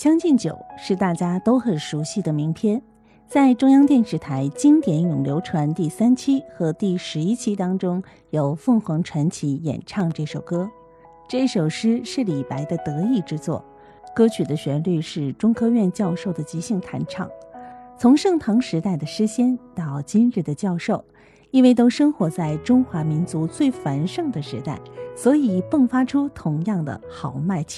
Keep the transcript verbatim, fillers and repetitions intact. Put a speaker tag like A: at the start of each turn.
A: 将进酒》是大家都很熟悉的名篇，在中央电视台经典咏流传第三期和第十一期当中，由凤凰传奇演唱这首歌。这首诗是李白的得意之作，歌曲的旋律是中科院教授的即兴弹唱。从盛唐时代的诗仙到今日的教授，因为都生活在中华民族最繁盛的时代，所以迸发出同样的豪迈气